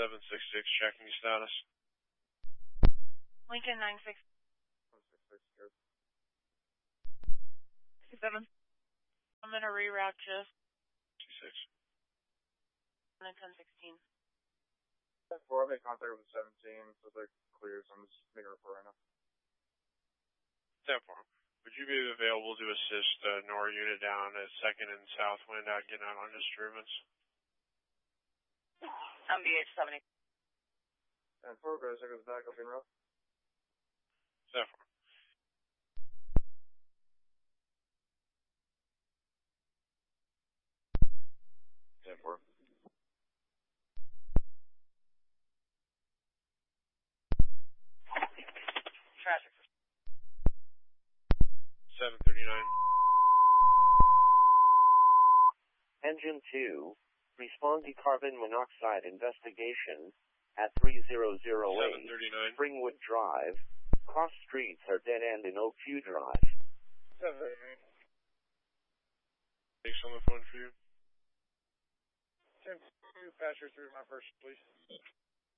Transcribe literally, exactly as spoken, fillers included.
seven six six, checking status. Lincoln nine six. Seven. I'm gonna reroute just. Two six. And then ten sixteen. Four, I made contact with seventeen, so they're clear, so I'm just making a report right now. ten four. Would you be available to assist the uh, N O R unit down at second and Southwind out getting out on disturbance? I'm B H seventy. ten four, go to second back up in row. ten four. ten four. Traffic. seven thirty-nine. Engine two, respond to carbon monoxide investigation at three thousand eight, Springwood Drive. Cross streets are dead end in Oakview Drive. seven thirty-nine. Takes on the phone for you. ten two, Pastor through my first, please.